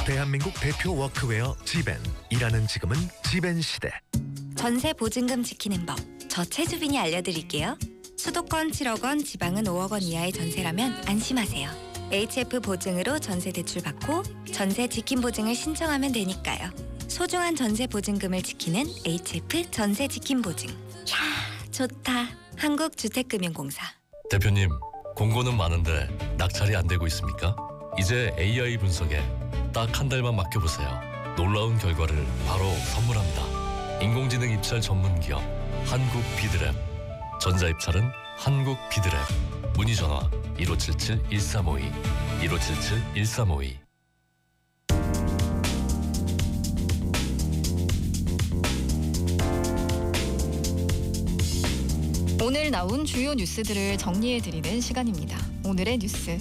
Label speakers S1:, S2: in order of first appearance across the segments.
S1: 대한민국 대표 워크웨어 지벤. 일하는 지금은 지벤 시대.
S2: 전세 보증금 지키는 법. 저 최주빈이 알려드릴게요. 수도권 7억 원, 지방은 5억 원 이하의 전세라면 안심하세요. HF 보증으로 전세 대출 받고 전세 지킴 보증을 신청하면 되니까요. 소중한 전세 보증금을 지키는 HF 전세 지킴 보증. 야, 좋다. 한국주택금융공사.
S3: 대표님, 공고는 많은데 낙찰이 안 되고 있습니까? 이제 AI 분석에 딱 한 달만 맡겨보세요. 놀라운 결과를 바로 선물합니다. 인공지능 입찰 전문 기업 한국비드랩. 전자입찰은 한국비드랩. 문의 전화 1577-1352 1577-1352.
S4: 오늘 나온 주요 뉴스들을 정리해드리는 시간입니다. 오늘의 뉴스.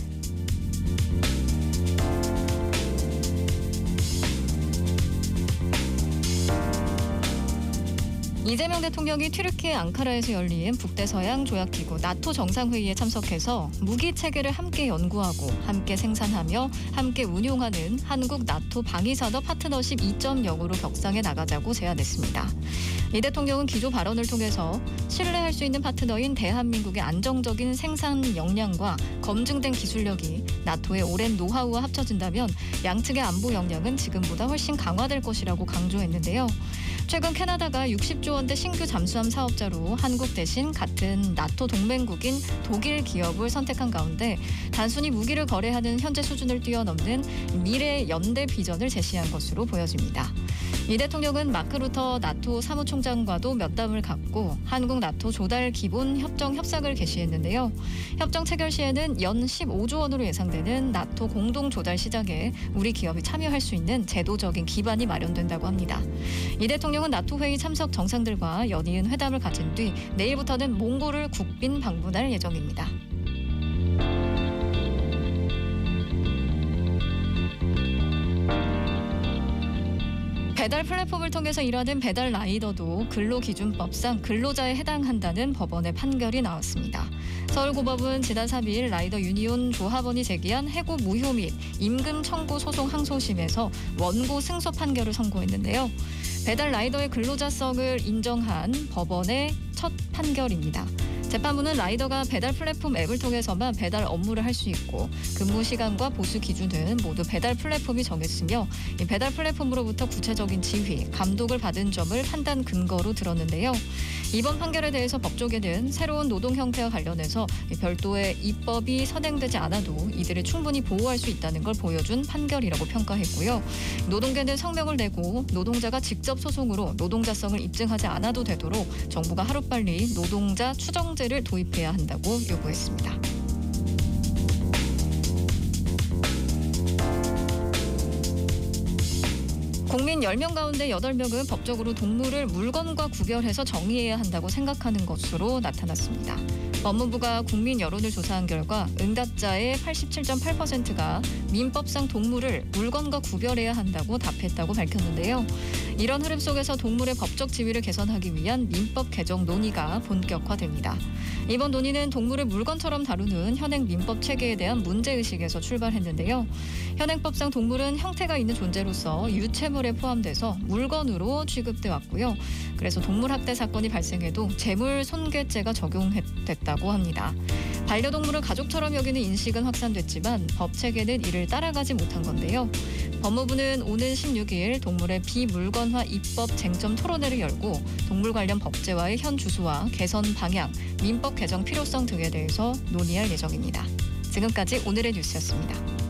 S4: 이재명 대통령이 튀르키예 앙카라에서 열린 북대서양 조약기구 나토 정상회의에 참석해서 무기 체계를 함께 연구하고 함께 생산하며 함께 운용하는 한국 나토 방위산업 파트너십 2.0으로 격상해 나가자고 제안했습니다. 이 대통령은 기조 발언을 통해서 신뢰할 수 있는 파트너인 대한민국의 안정적인 생산 역량과 검증된 기술력이 나토의 오랜 노하우와 합쳐진다면 양측의 안보 역량은 지금보다 훨씬 강화될 것이라고 강조했는데요. 최근 캐나다가 60조 원대 신규 잠수함 사업자로 한국 대신 같은 나토 동맹국인 독일 기업을 선택한 가운데 단순히 무기를 거래하는 현재 수준을 뛰어넘는 미래 연대 비전을 제시한 것으로 보여집니다. 이 대통령은 마크 루터 나토 사무총장과도 면담을 갖고 한국 나토 조달 기본 협정 협상을 개시했는데요. 협정 체결 시에는 연 15조 원으로 예상되는 나토 공동 조달 시장에 우리 기업이 참여할 수 있는 제도적인 기반이 마련된다고 합니다. 이 대통령은 나토 회의 참석 정상들과 연이은 회담을 가진 뒤 내일부터는 몽골을 국빈 방문할 예정입니다. 배달 플랫폼을 통해서 일하는 배달 라이더도 근로기준법상 근로자에 해당한다는 법원의 판결이 나왔습니다. 서울고법은 지난 3일 라이더 유니온 조합원이 제기한 해고 무효 및 임금 청구 소송 항소심에서 원고 승소 판결을 선고했는데요. 배달 라이더의 근로자성을 인정한 법원의 첫 판결입니다. 재판부는 라이더가 배달 플랫폼 앱을 통해서만 배달 업무를 할 수 있고 근무 시간과 보수 기준은 모두 배달 플랫폼이 정했으며 이 배달 플랫폼으로부터 구체적인 지휘, 감독을 받은 점을 판단 근거로 들었는데요. 이번 판결에 대해서 법조계는 새로운 노동 형태와 관련해서 별도의 입법이 선행되지 않아도 이들을 충분히 보호할 수 있다는 걸 보여준 판결이라고 평가했고요. 노동계는 성명을 내고 노동자가 직접 소송으로 노동자성을 입증하지 않아도 되도록 정부가 하루빨리 노동자 추정제를 도입해야 한다고 요구했습니다. 국민 10명 가운데 8명은 법적으로 동물을 물건과 구별해서 정의해야 한다고 생각하는 것으로 나타났습니다. 법무부가 국민 여론을 조사한 결과 응답자의 87.8%가 민법상 동물을 물건과 구별해야 한다고 답했다고 밝혔는데요. 이런 흐름 속에서 동물의 법적 지위를 개선하기 위한 민법 개정 논의가 본격화됩니다. 이번 논의는 동물을 물건처럼 다루는 현행 민법 체계에 대한 문제의식에서 출발했는데요. 현행법상 동물은 형태가 있는 존재로서 유체물에 포함돼서 물건으로 취급돼 왔고요. 그래서 동물학대 사건이 발생해도 재물 손괴죄가 적용됐다고 합니다. 반려동물을 가족처럼 여기는 인식은 확산됐지만 법 체계는 이를 따라가지 못한 건데요. 법무부는 오는 16일 동물의 비물건화 입법 쟁점 토론회를 열고 동물 관련 법제화의 현 주소와 개선 방향, 민법 개정 필요성 등에 대해서 논의할 예정입니다. 지금까지 오늘의 뉴스였습니다.